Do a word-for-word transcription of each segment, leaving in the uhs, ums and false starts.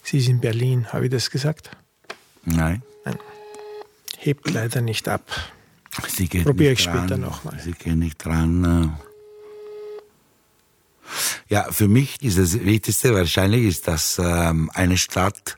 Sie ist in Berlin. Habe ich das gesagt? Nein. Nein. Hebt leider nicht ab. Sie geht Probiere nicht ich später dran. nochmal. Sie geht nicht dran. Ja, für mich ist das Wichtigste wahrscheinlich, ist, dass ähm, eine Stadt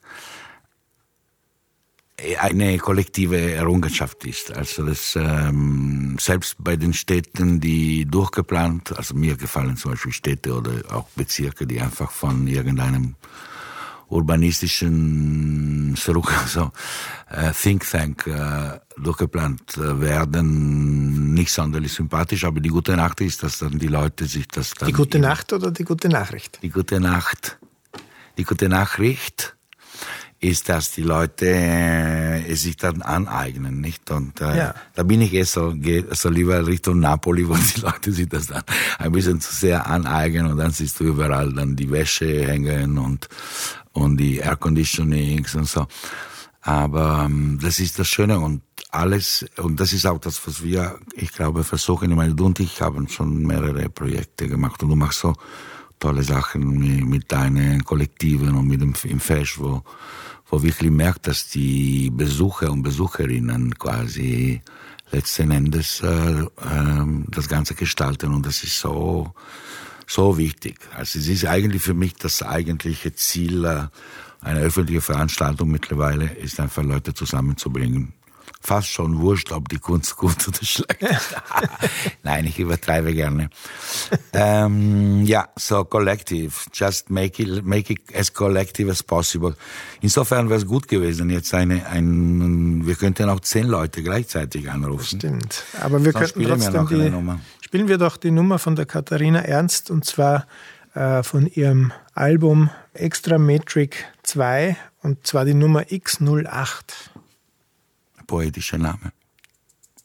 eine kollektive Errungenschaft ist. Also das ähm, selbst bei den Städten, die durchgeplant, also mir gefallen zum Beispiel Städte oder auch Bezirke, die einfach von irgendeinem urbanistischen also, äh, Think Tank äh, durchgeplant äh, werden, nicht sonderlich sympathisch, aber die gute Nacht ist, dass dann die Leute sich das dann... Die gute Nacht oder die gute Nachricht? Die gute Nacht. Die gute Nachricht ist, dass die Leute äh, es sich dann aneignen, nicht? Und äh, ja. da bin ich eh so, so lieber Richtung Napoli, wo die Leute sich das dann ein bisschen zu sehr aneignen und dann siehst du überall dann die Wäsche hängen und und die Air Conditionings und so. Aber ähm, das ist das Schöne und alles, und das ist auch das, was wir, ich glaube, versuchen. Ich meine, du und ich haben schon mehrere Projekte gemacht und du machst so tolle Sachen mit, mit deinen Kollektiven und mit dem im Fesch, wo wo wirklich merkt, dass die Besucher und Besucherinnen quasi letzten Endes äh, äh, das Ganze gestalten und das ist so so wichtig. Also es ist eigentlich für mich das eigentliche Ziel äh, einer öffentlichen Veranstaltung mittlerweile, ist einfach Leute zusammenzubringen. Fast schon wurscht, ob die Kunst gut oder schlecht ist. Nein, ich übertreibe gerne. ähm, ja, so collective. Just make it, make it as collective as possible. Insofern wäre es gut gewesen, jetzt eine, ein, wir könnten auch zehn Leute gleichzeitig anrufen. Das stimmt. Aber wir Sonst könnten trotzdem wir die, spielen wir doch die Nummer von der Katharina Ernst, und zwar äh, von ihrem Album Extra Metric zwei, und zwar die Nummer X null acht. Poetischer Name.